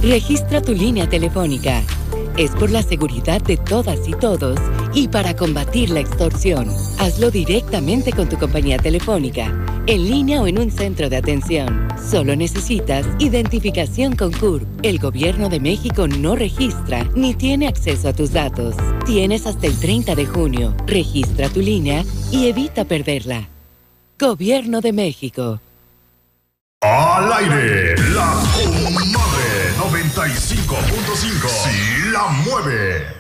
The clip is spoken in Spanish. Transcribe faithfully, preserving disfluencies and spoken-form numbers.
Registra tu línea telefónica. Es por la seguridad de todas y todos y para combatir la extorsión. Hazlo directamente con tu compañía telefónica, en línea o en un centro de atención. Solo necesitas identificación con C U R P. El Gobierno de México no registra ni tiene acceso a tus datos. Tienes hasta el treinta de junio. Registra tu línea y evita perderla. Gobierno de México. Al aire, la Comadre noventa y cinco punto cinco. Sí la mueve.